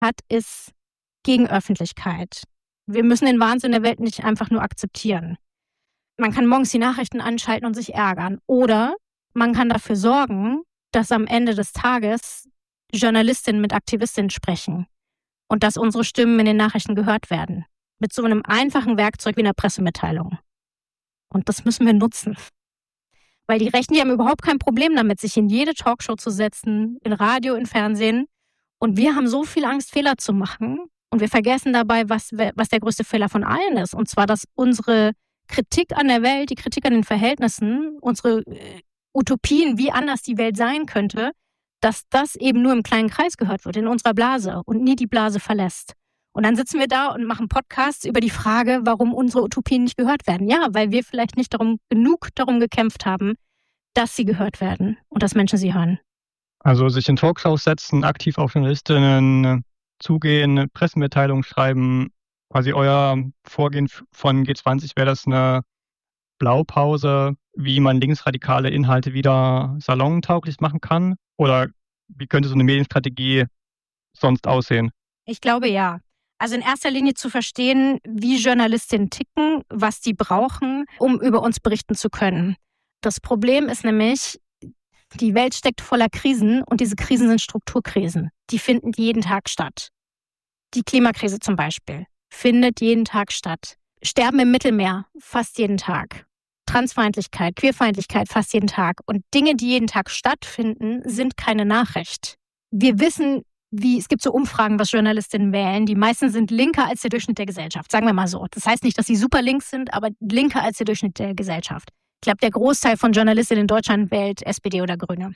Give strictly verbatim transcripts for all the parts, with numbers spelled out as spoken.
hat, ist Gegenöffentlichkeit. Wir müssen den Wahnsinn der Welt nicht einfach nur akzeptieren. Man kann morgens die Nachrichten anschalten und sich ärgern. Oder man kann dafür sorgen, dass am Ende des Tages Journalistinnen mit Aktivistinnen sprechen und dass unsere Stimmen in den Nachrichten gehört werden. Mit so einem einfachen Werkzeug wie einer Pressemitteilung. Und das müssen wir nutzen. Weil die Rechten, die haben überhaupt kein Problem damit, sich in jede Talkshow zu setzen, in Radio, in Fernsehen. Und wir haben so viel Angst, Fehler zu machen. Und wir vergessen dabei, was, was der größte Fehler von allen ist. Und zwar, dass unsere Kritik an der Welt, die Kritik an den Verhältnissen, unsere äh, Utopien, wie anders die Welt sein könnte, dass das eben nur im kleinen Kreis gehört wird, in unserer Blase und nie die Blase verlässt. Und dann sitzen wir da und machen Podcasts über die Frage, warum unsere Utopien nicht gehört werden. Ja, weil wir vielleicht nicht darum, genug darum gekämpft haben, dass sie gehört werden und dass Menschen sie hören. Also sich in Talkshows setzen, aktiv auf Journalistinnen zugehen, Pressemitteilungen schreiben, quasi euer Vorgehen von G zwanzig, wäre das eine Blaupause, wie man linksradikale Inhalte wieder salontauglich machen kann? Oder wie könnte so eine Medienstrategie sonst aussehen? Ich glaube ja. Also in erster Linie zu verstehen, wie Journalistinnen ticken, was die brauchen, um über uns berichten zu können. Das Problem ist nämlich, die Welt steckt voller Krisen und diese Krisen sind Strukturkrisen. Die finden jeden Tag statt. Die Klimakrise zum Beispiel findet jeden Tag statt. Sterben im Mittelmeer fast jeden Tag. Transfeindlichkeit, Queerfeindlichkeit fast jeden Tag. Und Dinge, die jeden Tag stattfinden, sind keine Nachricht. Wir wissen, wie es gibt so Umfragen, was Journalistinnen wählen. Die meisten sind linker als der Durchschnitt der Gesellschaft, sagen wir mal so. Das heißt nicht, dass sie super links sind, aber linker als der Durchschnitt der Gesellschaft. Ich glaube, der Großteil von Journalistinnen in Deutschland wählt S P D oder Grüne.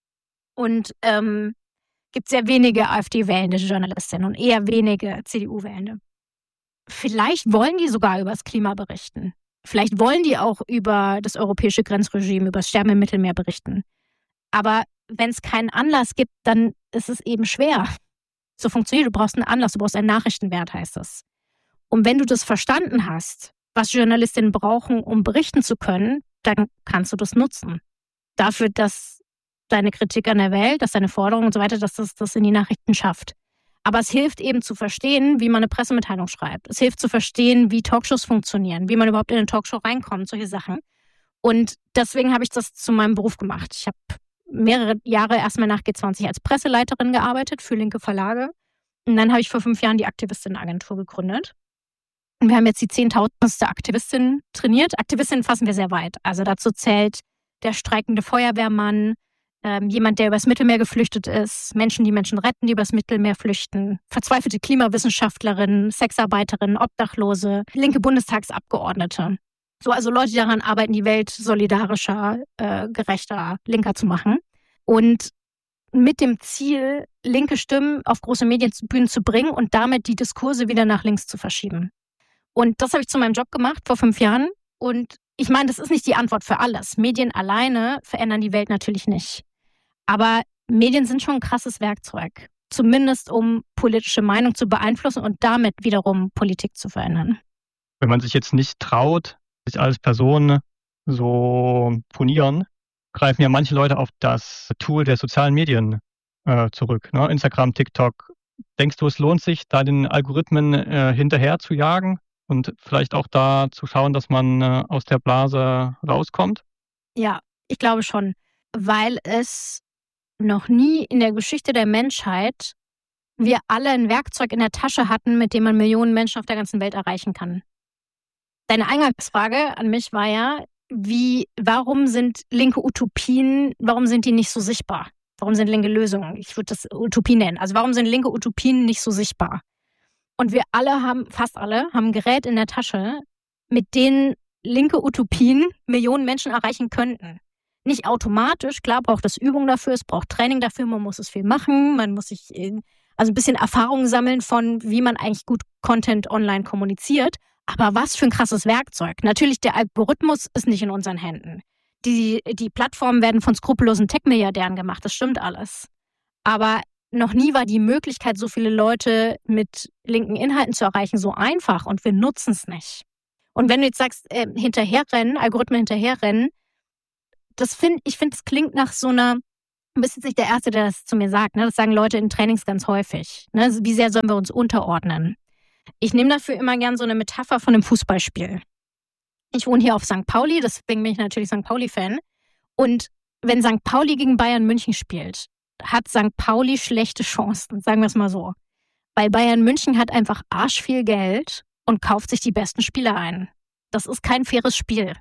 Und ähm, gibt sehr wenige AfD-wählende Journalistinnen und eher wenige C D U-wählende. Vielleicht wollen die sogar über das Klima berichten. Vielleicht wollen die auch über das europäische Grenzregime, über das Sterben im Mittelmeer berichten. Aber wenn es keinen Anlass gibt, dann ist es eben schwer. So funktioniert, du brauchst einen Anlass, du brauchst einen Nachrichtenwert, heißt es. Und wenn du das verstanden hast, was Journalistinnen brauchen, um berichten zu können, dann kannst du das nutzen. Dafür, dass deine Kritik an der Welt, dass deine Forderungen und so weiter, dass das das in die Nachrichten schafft. Aber es hilft eben zu verstehen, wie man eine Pressemitteilung schreibt. Es hilft zu verstehen, wie Talkshows funktionieren, wie man überhaupt in eine Talkshow reinkommt, solche Sachen. Und deswegen habe ich das zu meinem Beruf gemacht. Ich habe mehrere Jahre erstmal nach G zwanzig als Presseleiterin gearbeitet für linke Verlage. Und dann habe ich vor fünf Jahren die Aktivistinnen-Agentur gegründet. Und wir haben jetzt die zehntausendste Aktivistin trainiert. Aktivistinnen fassen wir sehr weit. Also dazu zählt der streikende Feuerwehrmann, ähm, jemand, der übers Mittelmeer geflüchtet ist, Menschen, die Menschen retten, die übers Mittelmeer flüchten, verzweifelte Klimawissenschaftlerinnen, Sexarbeiterinnen, Obdachlose, linke Bundestagsabgeordnete. So, also Leute, die daran arbeiten, die Welt solidarischer, äh, gerechter, linker zu machen. Und mit dem Ziel, linke Stimmen auf große Medienbühnen zu bringen und damit die Diskurse wieder nach links zu verschieben. Und das habe ich zu meinem Job gemacht vor fünf Jahren. Und ich meine, das ist nicht die Antwort für alles. Medien alleine verändern die Welt natürlich nicht. Aber Medien sind schon ein krasses Werkzeug. Zumindest um politische Meinung zu beeinflussen und damit wiederum Politik zu verändern. Wenn man sich jetzt nicht traut, sich als Person so ponieren, greifen ja manche Leute auf das Tool der sozialen Medien äh, zurück. Ne? Instagram, TikTok. Denkst du, es lohnt sich, da den Algorithmen äh, hinterher zu jagen und vielleicht auch da zu schauen, dass man äh, aus der Blase rauskommt? Ja, ich glaube schon, weil es noch nie in der Geschichte der Menschheit wir alle ein Werkzeug in der Tasche hatten, mit dem man Millionen Menschen auf der ganzen Welt erreichen kann. Deine Eingangsfrage an mich war ja, wie, warum sind linke Utopien, warum sind die nicht so sichtbar? Warum sind linke Lösungen? Ich würde das Utopie nennen. Also warum sind linke Utopien nicht so sichtbar? Und wir alle haben, fast alle, haben ein Gerät in der Tasche, mit denen linke Utopien Millionen Menschen erreichen könnten. Nicht automatisch, klar braucht es Übung dafür, es braucht Training dafür, man muss es viel machen, man muss sich also ein bisschen Erfahrung sammeln von, wie man eigentlich gut Content online kommuniziert. Aber was für ein krasses Werkzeug. Natürlich, der Algorithmus ist nicht in unseren Händen. Die, die Plattformen werden von skrupellosen Tech-Milliardären gemacht, das stimmt alles. Aber noch nie war die Möglichkeit, so viele Leute mit linken Inhalten zu erreichen, so einfach und wir nutzen es nicht. Und wenn du jetzt sagst, äh, hinterherrennen, Algorithmen hinterherrennen, das find, ich finde, es klingt nach so einer Du bist jetzt nicht der Erste, der das zu mir sagt. Ne? Das sagen Leute in Trainings ganz häufig. Ne? Wie sehr sollen wir uns unterordnen? Ich nehme dafür immer gern so eine Metapher von einem Fußballspiel. Ich wohne hier auf Sankt Pauli, deswegen bin ich natürlich Sankt Pauli-Fan. Und wenn Sankt Pauli gegen Bayern München spielt, hat Sankt Pauli schlechte Chancen, sagen wir es mal so. Weil Bayern München hat einfach arschviel Geld und kauft sich die besten Spieler ein. Das ist kein faires Spiel.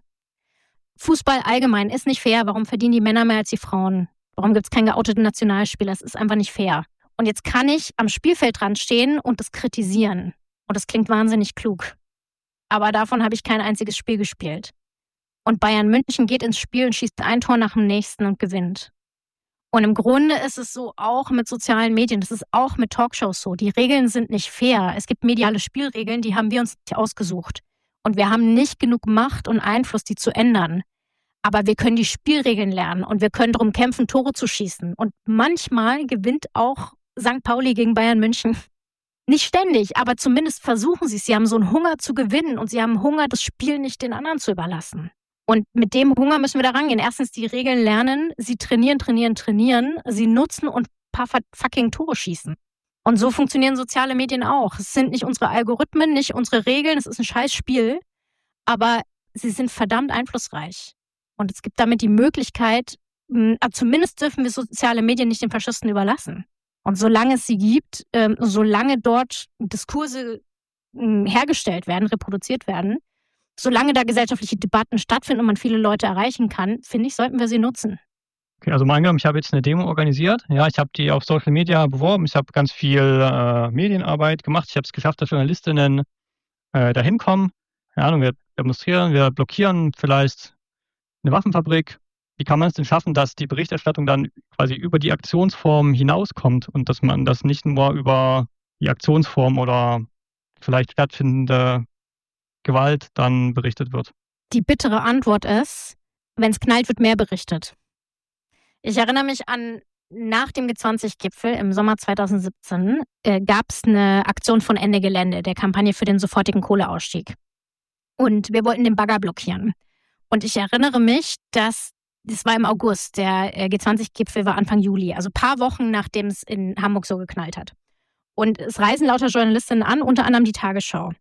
Fußball allgemein ist nicht fair. Warum verdienen die Männer mehr als die Frauen? Warum gibt es keinen geouteten Nationalspieler? Das ist einfach nicht fair. Und jetzt kann ich am Spielfeldrand stehen und das kritisieren. Und das klingt wahnsinnig klug. Aber davon habe ich kein einziges Spiel gespielt. Und Bayern München geht ins Spiel und schießt ein Tor nach dem nächsten und gewinnt. Und im Grunde ist es so auch mit sozialen Medien, das ist auch mit Talkshows so. Die Regeln sind nicht fair. Es gibt mediale Spielregeln, die haben wir uns nicht ausgesucht. Und wir haben nicht genug Macht und Einfluss, die zu ändern. Aber wir können die Spielregeln lernen und wir können darum kämpfen, Tore zu schießen. Und manchmal gewinnt auch Sankt Pauli gegen Bayern München. Nicht ständig, aber zumindest versuchen sie es. Sie haben so einen Hunger zu gewinnen und sie haben Hunger, das Spiel nicht den anderen zu überlassen. Und mit dem Hunger müssen wir da rangehen. Erstens die Regeln lernen, sie trainieren, trainieren, trainieren, sie nutzen und ein paar fucking Tore schießen. Und so funktionieren soziale Medien auch. Es sind nicht unsere Algorithmen, nicht unsere Regeln, es ist ein scheiß Spiel, aber sie sind verdammt einflussreich. Und es gibt damit die Möglichkeit, zumindest dürfen wir soziale Medien nicht den Faschisten überlassen. Und solange es sie gibt, ähm, solange dort Diskurse ähm, hergestellt werden, reproduziert werden, solange da gesellschaftliche Debatten stattfinden und man viele Leute erreichen kann, finde ich, sollten wir sie nutzen. Okay, also mal angenommen, ich habe jetzt eine Demo organisiert. Ja, ich habe die auf Social Media beworben. Ich habe ganz viel äh, Medienarbeit gemacht. Ich habe es geschafft, dass Journalistinnen äh, dahin kommen. Keine Ahnung, wir demonstrieren, wir blockieren vielleicht eine Waffenfabrik. Wie kann man es denn schaffen, dass die Berichterstattung dann quasi über die Aktionsform hinauskommt und dass man das nicht nur über die Aktionsform oder vielleicht stattfindende Gewalt dann berichtet wird? Die bittere Antwort ist, wenn es knallt, wird mehr berichtet. Ich erinnere mich an, nach dem G zwanzig-Gipfel im Sommer zweitausendsiebzehn äh, gab es eine Aktion von Ende Gelände, der Kampagne für den sofortigen Kohleausstieg. Und wir wollten den Bagger blockieren. Und ich erinnere mich, dass, das war im August, der äh, G zwanzig-Gipfel war Anfang Juli, also ein paar Wochen, nachdem es in Hamburg so geknallt hat. Und es reisen lauter Journalistinnen an, unter anderem die Tagesschau.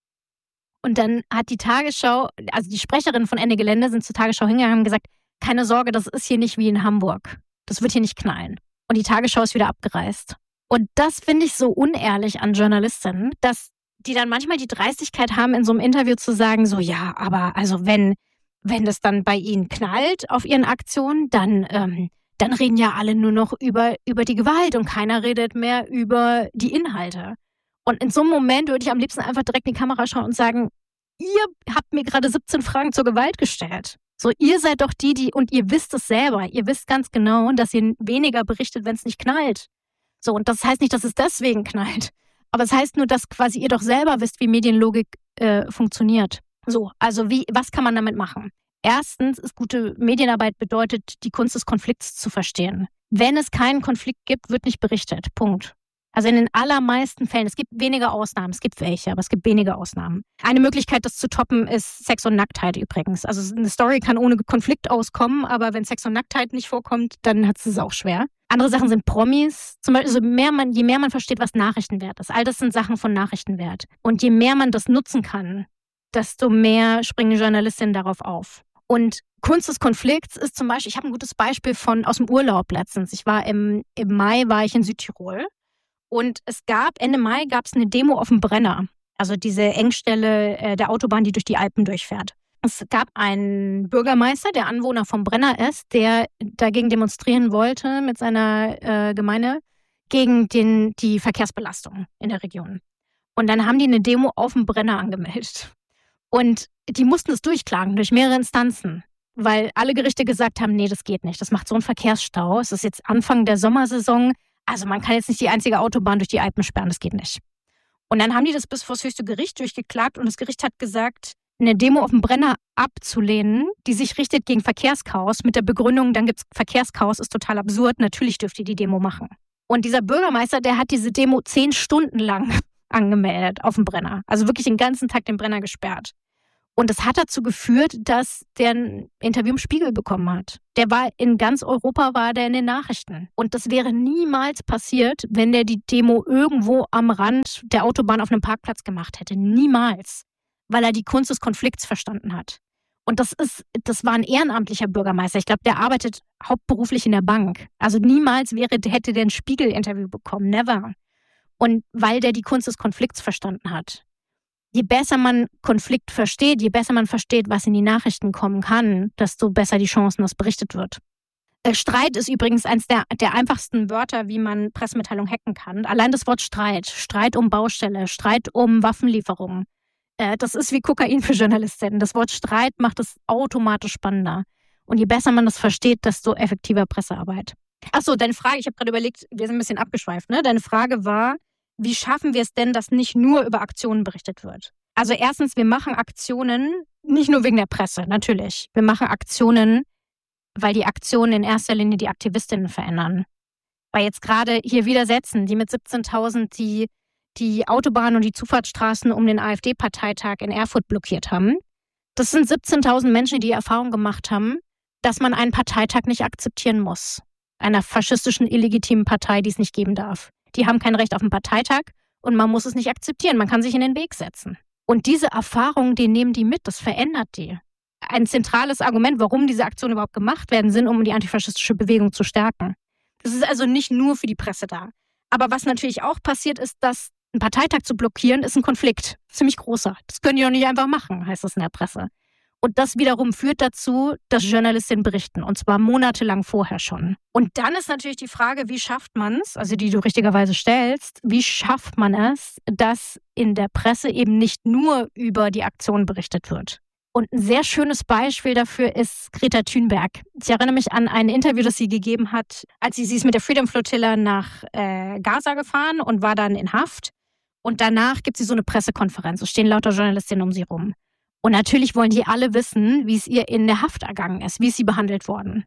Und dann hat die Tagesschau, also die Sprecherinnen von Ende Gelände sind zur Tagesschau hingegangen und haben gesagt, keine Sorge, das ist hier nicht wie in Hamburg. Das wird hier nicht knallen. Und die Tagesschau ist wieder abgereist. Und das finde ich so unehrlich an Journalistinnen, dass die dann manchmal die Dreistigkeit haben, in so einem Interview zu sagen, so ja, aber also wenn, wenn das dann bei ihnen knallt auf ihren Aktionen, dann, ähm, dann reden ja alle nur noch über, über die Gewalt und keiner redet mehr über die Inhalte. Und in so einem Moment würde ich am liebsten einfach direkt in die Kamera schauen und sagen, ihr habt mir gerade siebzehn Fragen zur Gewalt gestellt. So, ihr seid doch die, die, und ihr wisst es selber, ihr wisst ganz genau, dass ihr weniger berichtet, wenn es nicht knallt. So, und das heißt nicht, dass es deswegen knallt. Aber es heißt nur, dass quasi ihr doch selber wisst, wie Medienlogik äh, funktioniert. So, also wie, was kann man damit machen? Erstens ist gute Medienarbeit bedeutet, die Kunst des Konflikts zu verstehen. Wenn es keinen Konflikt gibt, wird nicht berichtet. Punkt. Also in den allermeisten Fällen, es gibt wenige Ausnahmen, es gibt welche, aber es gibt wenige Ausnahmen. Eine Möglichkeit, das zu toppen, ist Sex und Nacktheit übrigens. Also eine Story kann ohne Konflikt auskommen, aber wenn Sex und Nacktheit nicht vorkommt, dann hat es auch schwer. Andere Sachen sind Promis. Zum Beispiel, also mehr man, je mehr man versteht, was Nachrichtenwert ist. All das sind Sachen von Nachrichtenwert. Und je mehr man das nutzen kann, desto mehr springen Journalistinnen darauf auf. Und Kunst des Konflikts ist zum Beispiel, ich habe ein gutes Beispiel von aus dem Urlaub letztens. Ich war im, im Mai war ich in Südtirol. Und es gab, Ende Mai gab es eine Demo auf dem Brenner, also diese Engstelle äh, der Autobahn, die durch die Alpen durchfährt. Es gab einen Bürgermeister, der Anwohner vom Brenner ist, der dagegen demonstrieren wollte mit seiner äh, Gemeinde gegen den, die Verkehrsbelastung in der Region. Und dann haben die eine Demo auf dem Brenner angemeldet. Und die mussten es durchklagen durch mehrere Instanzen, weil alle Gerichte gesagt haben, nee, das geht nicht, das macht so einen Verkehrsstau. Es ist jetzt Anfang der Sommersaison. Also man kann jetzt nicht die einzige Autobahn durch die Alpen sperren, das geht nicht. Und dann haben die das bis vor das höchste Gericht durchgeklagt und das Gericht hat gesagt, eine Demo auf dem Brenner abzulehnen, die sich richtet gegen Verkehrschaos mit der Begründung, dann gibt es Verkehrschaos, ist total absurd, natürlich dürft ihr die Demo machen. Und dieser Bürgermeister, der hat diese Demo zehn Stunden lang angemeldet auf dem Brenner. Also wirklich den ganzen Tag den Brenner gesperrt. Und es hat dazu geführt, dass der ein Interview im Spiegel bekommen hat. Der war in ganz Europa, war der in den Nachrichten. Und das wäre niemals passiert, wenn der die Demo irgendwo am Rand der Autobahn auf einem Parkplatz gemacht hätte. Niemals. Weil er die Kunst des Konflikts verstanden hat. Und das ist, das war ein ehrenamtlicher Bürgermeister. Ich glaube, der arbeitet hauptberuflich in der Bank. Also niemals wäre, hätte der ein Spiegel-Interview bekommen. Never. Und weil der die Kunst des Konflikts verstanden hat. Je besser man Konflikt versteht, je besser man versteht, was in die Nachrichten kommen kann, desto besser die Chancen, dass berichtet wird. Streit ist übrigens eines der, der einfachsten Wörter, wie man Pressemitteilungen hacken kann. Allein das Wort Streit, Streit um Baustelle, Streit um Waffenlieferungen. Äh, das ist wie Kokain für Journalistinnen. Das Wort Streit macht es automatisch spannender. Und je besser man das versteht, desto effektiver Pressearbeit. Achso, deine Frage, ich habe gerade überlegt, wir sind ein bisschen abgeschweift, ne? Deine Frage war, wie schaffen wir es denn, dass nicht nur über Aktionen berichtet wird? Also erstens, wir machen Aktionen, nicht nur wegen der Presse, natürlich. Wir machen Aktionen, weil die Aktionen in erster Linie die Aktivistinnen verändern. Weil jetzt gerade hier widersetzen, die mit siebzehntausend die, die Autobahnen und die Zufahrtsstraßen um den AfD-Parteitag in Erfurt blockiert haben. Das sind siebzehntausend Menschen, die die Erfahrung gemacht haben, dass man einen Parteitag nicht akzeptieren muss. Einer faschistischen, illegitimen Partei, die es nicht geben darf. Die haben kein Recht auf einen Parteitag und man muss es nicht akzeptieren. Man kann sich in den Weg setzen. Und diese Erfahrungen, die nehmen die mit, das verändert die. Ein zentrales Argument, warum diese Aktionen überhaupt gemacht werden, sind, um die antifaschistische Bewegung zu stärken. Das ist also nicht nur für die Presse da. Aber was natürlich auch passiert ist, dass einen Parteitag zu blockieren, ist ein Konflikt. Ziemlich großer. Das können die doch nicht einfach machen, heißt es in der Presse. Und das wiederum führt dazu, dass Journalistinnen berichten. Und zwar monatelang vorher schon. Und dann ist natürlich die Frage, wie schafft man es, also die du richtigerweise stellst, wie schafft man es, dass in der Presse eben nicht nur über die Aktion berichtet wird. Und ein sehr schönes Beispiel dafür ist Greta Thunberg. Ich erinnere mich an ein Interview, das sie gegeben hat, als sie, sie ist mit der Freedom Flotilla nach äh, Gaza gefahren und war dann in Haft. Und danach gibt sie so eine Pressekonferenz. Es stehen lauter Journalistinnen um sie rum. Und natürlich wollen die alle wissen, wie es ihr in der Haft ergangen ist, wie ist sie behandelt worden.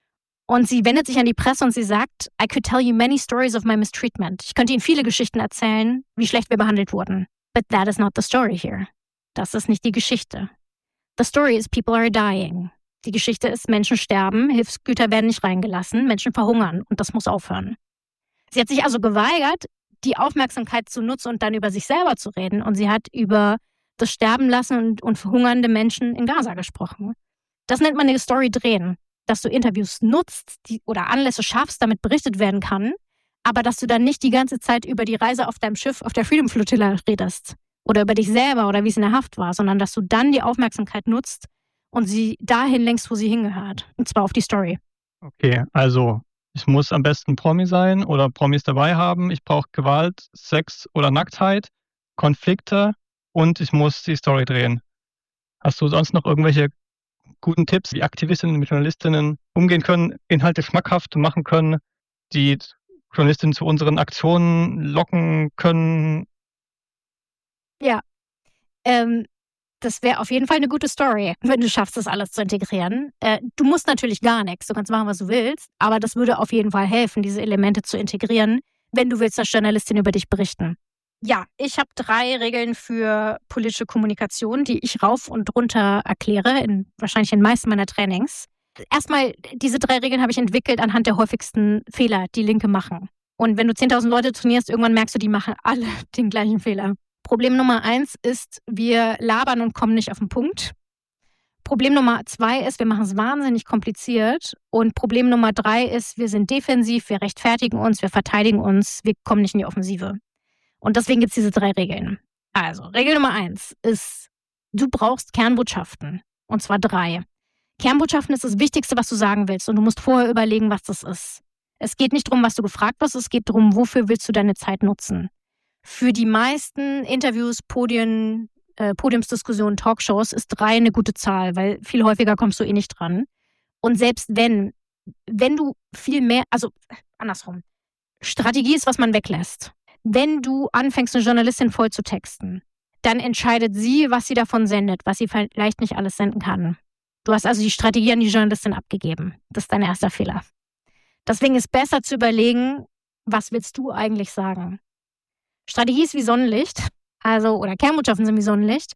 Und sie wendet sich an die Presse und sie sagt, I could tell you many stories of my mistreatment. Ich könnte Ihnen viele Geschichten erzählen, wie schlecht wir behandelt wurden. But that is not the story here. Das ist nicht die Geschichte. The story is people are dying. Die Geschichte ist, Menschen sterben, Hilfsgüter werden nicht reingelassen, Menschen verhungern und das muss aufhören. Sie hat sich also geweigert, die Aufmerksamkeit zu nutzen und dann über sich selber zu reden. Und sie hat über das Sterben lassen und, und verhungernde Menschen in Gaza gesprochen. Das nennt man eine Story drehen, dass du Interviews nutzt die, oder Anlässe schaffst, damit berichtet werden kann, aber dass du dann nicht die ganze Zeit über die Reise auf deinem Schiff auf der Freedom Flotilla redest oder über dich selber oder wie es in der Haft war, sondern dass du dann die Aufmerksamkeit nutzt und sie dahin lenkst, wo sie hingehört, und zwar auf die Story. Okay, also ich muss am besten Promi sein oder Promis dabei haben. Ich brauche Gewalt, Sex oder Nacktheit, Konflikte. Und ich muss die Story drehen. Hast du sonst noch irgendwelche guten Tipps, wie Aktivistinnen mit Journalistinnen umgehen können, Inhalte schmackhaft machen können, die Journalistinnen zu unseren Aktionen locken können? Ja, ähm, das wäre auf jeden Fall eine gute Story, wenn du schaffst, das alles zu integrieren. Äh, du musst natürlich gar nichts, du kannst machen, was du willst, aber das würde auf jeden Fall helfen, diese Elemente zu integrieren, wenn du willst, dass Journalistinnen über dich berichten. Ja, ich habe drei Regeln für politische Kommunikation, die ich rauf und runter erkläre, in, wahrscheinlich in den meisten meiner Trainings. Erstmal, diese drei Regeln habe ich entwickelt anhand der häufigsten Fehler, die Linke machen. Und wenn du zehntausend Leute trainierst, irgendwann merkst du, die machen alle den gleichen Fehler. Problem Nummer eins ist, wir labern und kommen nicht auf den Punkt. Problem Nummer zwei ist, wir machen es wahnsinnig kompliziert. Und Problem Nummer drei ist, wir sind defensiv, wir rechtfertigen uns, wir verteidigen uns, wir kommen nicht in die Offensive. Und deswegen gibt es diese drei Regeln. Also, Regel Nummer eins ist, du brauchst Kernbotschaften. Und zwar drei. Kernbotschaften ist das Wichtigste, was du sagen willst. Und du musst vorher überlegen, was das ist. Es geht nicht darum, was du gefragt wirst, es geht darum, wofür willst du deine Zeit nutzen. Für die meisten Interviews, Podien, äh, Podiumsdiskussionen, Talkshows ist drei eine gute Zahl, weil viel häufiger kommst du eh nicht dran. Und selbst wenn, wenn du viel mehr, also andersrum, Strategie ist, was man weglässt. Wenn du anfängst, eine Journalistin voll zu texten, dann entscheidet sie, was sie davon sendet, was sie vielleicht nicht alles senden kann. Du hast also die Strategie an die Journalistin abgegeben. Das ist dein erster Fehler. Deswegen ist besser zu überlegen, was willst du eigentlich sagen? Strategie ist wie Sonnenlicht, also oder Kernbotschaften sind wie Sonnenlicht.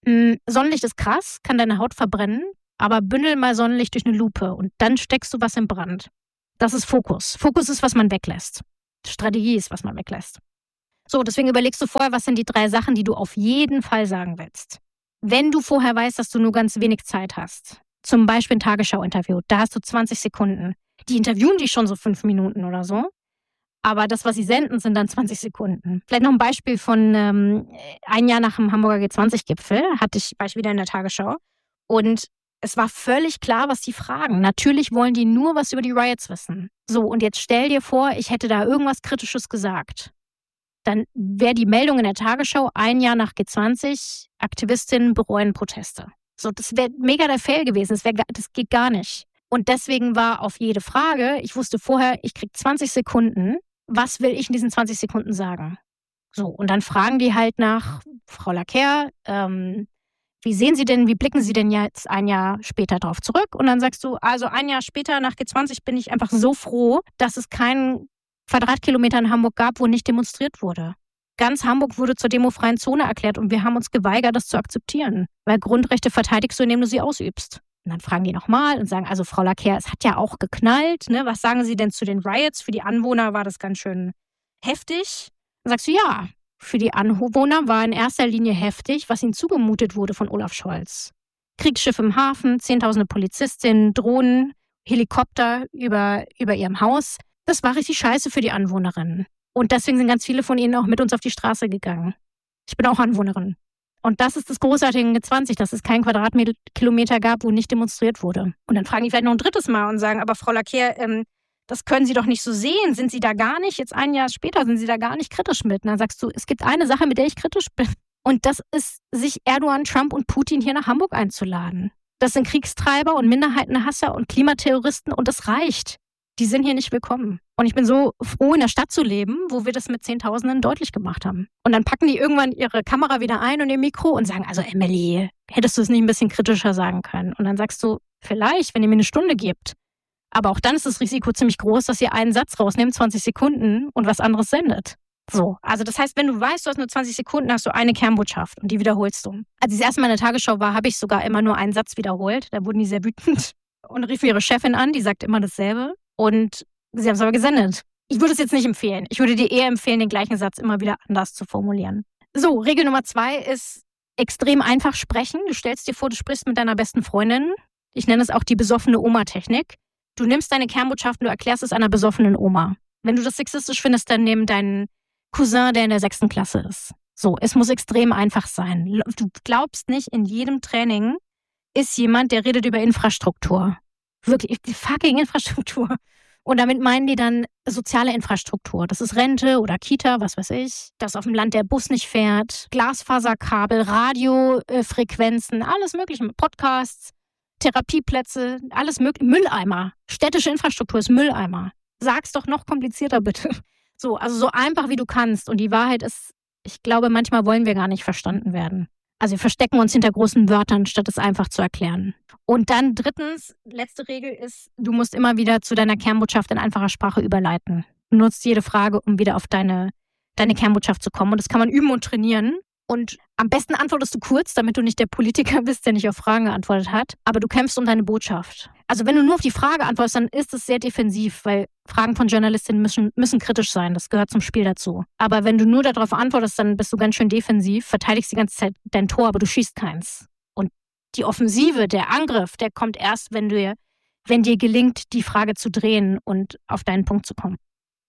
mh, Sonnenlicht ist krass, kann deine Haut verbrennen, aber bündel mal Sonnenlicht durch eine Lupe und dann steckst du was in Brand. Das ist Fokus. Fokus ist, was man weglässt. Strategie ist, was man weglässt. So, deswegen überlegst du vorher, was sind die drei Sachen, die du auf jeden Fall sagen willst. Wenn du vorher weißt, dass du nur ganz wenig Zeit hast, zum Beispiel ein Tagesschau-Interview, da hast du zwanzig Sekunden. Die interviewen dich schon so fünf Minuten oder so. Aber das, was sie senden, sind dann zwanzig Sekunden. Vielleicht noch ein Beispiel von ähm, ein Jahr nach dem Hamburger G zwanzig Gipfel, hatte ich, war ich wieder in der Tagesschau. Und es war völlig klar, was die fragen. Natürlich wollen die nur was über die Riots wissen. So, und jetzt stell dir vor, ich hätte da irgendwas Kritisches gesagt. Dann wäre die Meldung in der Tagesschau, ein Jahr nach G zwanzig, Aktivistinnen bereuen Proteste. So, das wäre mega der Fail gewesen. Das, wär, das geht gar nicht. Und deswegen war auf jede Frage, ich wusste vorher, ich kriege zwanzig Sekunden. Was will ich in diesen zwanzig Sekunden sagen? So, und dann fragen die halt nach, Frau Laquer, ähm, wie sehen Sie denn, wie blicken Sie denn jetzt ein Jahr später drauf zurück? Und dann sagst du, also ein Jahr später nach G zwanzig bin ich einfach so froh, dass es keinen Quadratkilometer in Hamburg gab, wo nicht demonstriert wurde. Ganz Hamburg wurde zur demofreien Zone erklärt und wir haben uns geweigert, das zu akzeptieren. Weil Grundrechte verteidigst du, indem du sie ausübst. Und dann fragen die nochmal und sagen, also Frau Laquer, es hat ja auch geknallt. Ne? Was sagen Sie denn zu den Riots? Für die Anwohner war das ganz schön heftig. Dann sagst du, ja, für die Anwohner war in erster Linie heftig, was ihnen zugemutet wurde von Olaf Scholz. Kriegsschiff im Hafen, zehntausende Polizistinnen, Drohnen, Helikopter über, über ihrem Haus. Das war richtig scheiße für die Anwohnerinnen. Und deswegen sind ganz viele von ihnen auch mit uns auf die Straße gegangen. Ich bin auch Anwohnerin. Und das ist das Großartige in G zwanzig, dass es keinen Quadratkilometer gab, wo nicht demonstriert wurde. Und dann fragen die vielleicht noch ein drittes Mal und sagen, aber Frau Laquer, ähm, das können Sie doch nicht so sehen. Sind Sie da gar nicht, jetzt ein Jahr später, sind Sie da gar nicht kritisch mit? Und dann sagst du, es gibt eine Sache, mit der ich kritisch bin. Und das ist, sich Erdogan, Trump und Putin hier nach Hamburg einzuladen. Das sind Kriegstreiber und Minderheitenhasser und Klimaterroristen und das reicht. Die sind hier nicht willkommen. Und ich bin so froh, in der Stadt zu leben, wo wir das mit Zehntausenden deutlich gemacht haben. Und dann packen die irgendwann ihre Kamera wieder ein und ihr Mikro und sagen, also Emily, hättest du es nicht ein bisschen kritischer sagen können? Und dann sagst du, vielleicht, wenn ihr mir eine Stunde gebt. Aber auch dann ist das Risiko ziemlich groß, dass ihr einen Satz rausnehmt, zwanzig Sekunden und was anderes sendet. So, also das heißt, wenn du weißt, du hast nur zwanzig Sekunden, hast du eine Kernbotschaft und die wiederholst du. Als ich das erste Mal in der Tagesschau war, habe ich sogar immer nur einen Satz wiederholt. Da wurden die sehr wütend und riefen ihre Chefin an, die sagt immer dasselbe. Und sie haben es aber gesendet. Ich würde es jetzt nicht empfehlen. Ich würde dir eher empfehlen, den gleichen Satz immer wieder anders zu formulieren. So, Regel Nummer zwei ist extrem einfach sprechen. Du stellst dir vor, du sprichst mit deiner besten Freundin. Ich nenne es auch die besoffene Oma-Technik. Du nimmst deine Kernbotschaft und du erklärst es einer besoffenen Oma. Wenn du das sexistisch findest, dann nimm deinen Cousin, der in der sechsten Klasse ist. So, es muss extrem einfach sein. Du glaubst nicht, in jedem Training ist jemand, der redet über Infrastruktur. Wirklich, die fucking Infrastruktur. Und damit meinen die dann soziale Infrastruktur. Das ist Rente oder Kita, was weiß ich. Dass auf dem Land der Bus nicht fährt. Glasfaserkabel, Radiofrequenzen, alles mögliche. Podcasts, Therapieplätze, alles mögliche. Mülleimer. Städtische Infrastruktur ist Mülleimer. Sag's doch noch komplizierter, bitte. So, also so einfach wie du kannst. Und die Wahrheit ist, ich glaube, manchmal wollen wir gar nicht verstanden werden. Also wir verstecken uns hinter großen Wörtern, statt es einfach zu erklären. Und dann drittens, letzte Regel ist, du musst immer wieder zu deiner Kernbotschaft in einfacher Sprache überleiten. Du nutzt jede Frage, um wieder auf deine, deine Kernbotschaft zu kommen. Und das kann man üben und trainieren. Und am besten antwortest du kurz, damit du nicht der Politiker bist, der nicht auf Fragen geantwortet hat. Aber du kämpfst um deine Botschaft. Also wenn du nur auf die Frage antwortest, dann ist es sehr defensiv, weil Fragen von Journalistinnen müssen, müssen kritisch sein. Das gehört zum Spiel dazu. Aber wenn du nur darauf antwortest, dann bist du ganz schön defensiv, verteidigst die ganze Zeit dein Tor, aber du schießt keins. Und die Offensive, der Angriff, der kommt erst, wenn du, wenn dir gelingt, die Frage zu drehen und auf deinen Punkt zu kommen.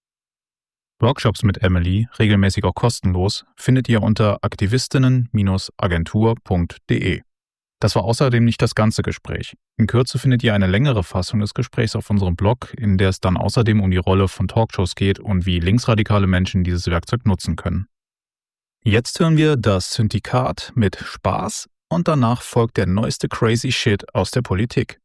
Workshops mit Emily, regelmäßig auch kostenlos, findet ihr unter aktivistinnen Agentur punkt de. Das war außerdem nicht das ganze Gespräch. In Kürze findet ihr eine längere Fassung des Gesprächs auf unserem Blog, in der es dann außerdem um die Rolle von Talkshows geht und wie linksradikale Menschen dieses Werkzeug nutzen können. Jetzt hören wir das Syndikat mit Spaß und danach folgt der neueste Crazy Shit aus der Politik.